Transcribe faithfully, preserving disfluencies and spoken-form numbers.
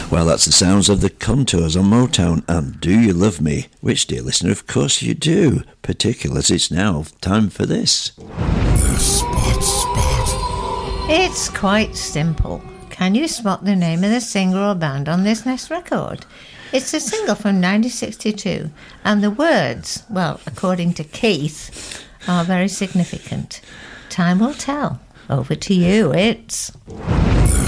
Well, that's the sounds of the Contours on Motown and Do You Love Me, which, dear listener, of course you do, particularly as it's now time for this. The Spot Spot. It's quite simple. Can you spot the name of the singer or band on this next record? It's a single from nineteen sixty-two, and the words, well, according to Keith, are very significant. Time will tell. Over to you, it's...